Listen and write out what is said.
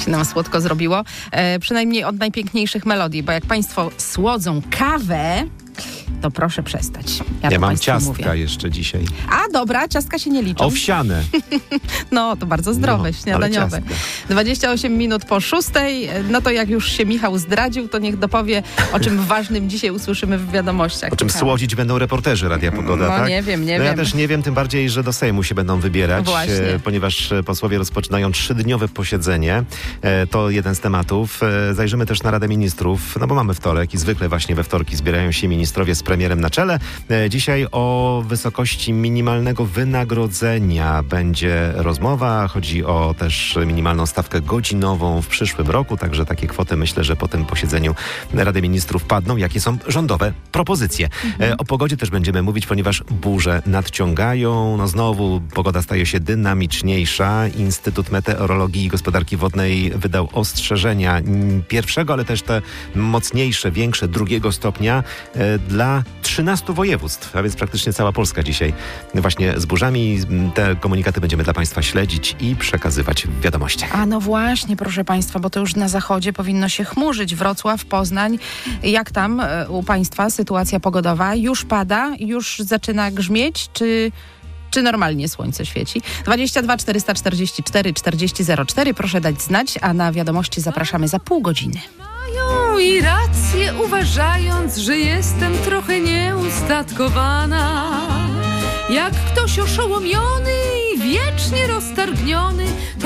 się nam słodko zrobiło. Przynajmniej od najpiękniejszych melodii, bo jak Państwo słodzą kawę, to proszę przestać. Ja mam Państwu ciastka mówię. jeszcze dzisiaj. A dobra, ciastka się nie liczą. Owsiane. No, to bardzo zdrowe, śniadaniowe. 28 minut po 6:00. No to jak już się Michał zdradził, to niech dopowie, o czym ważnym dzisiaj usłyszymy w wiadomościach. O czym słodzić będą reporterzy Radia Pogoda, No tak? nie wiem. Ja też nie wiem, tym bardziej, że do Sejmu się będą wybierać, Właśnie. ponieważ posłowie rozpoczynają 3-dniowe posiedzenie. To jeden z tematów. Zajrzymy też na Radę Ministrów, no bo mamy wtorek i zwykle właśnie we wtorki zbierają się ministrowie z premierem na czele. Dzisiaj o wysokości minimalnego wynagrodzenia będzie rozmowa. Chodzi o też minimalną stawkę godzinową w przyszłym roku, także takie kwoty myślę, że po tym posiedzeniu Rady Ministrów padną. Jakie są rządowe propozycje? O pogodzie też będziemy mówić, ponieważ burze nadciągają. No znowu pogoda staje się dynamiczniejsza. Instytut Meteorologii i Gospodarki Wodnej wydał ostrzeżenia pierwszego, ale też te mocniejsze, większe, 2 stopnia dla 13 województw, a więc praktycznie cała Polska dzisiaj właśnie z burzami. Te komunikaty będziemy dla Państwa śledzić i przekazywać w wiadomościach. A no właśnie, proszę Państwa, bo to już na zachodzie powinno się chmurzyć. Wrocław, Poznań. Jak tam u Państwa sytuacja pogodowa? Już pada? Już zaczyna grzmieć? Czy normalnie słońce świeci? 22 444 40 04. Proszę dać znać, a na wiadomości zapraszamy za pół godziny. Mają i rację, uważając, że jestem trochę nieustatkowana. Jak ktoś oszołomiony i wiecznie roztargniony,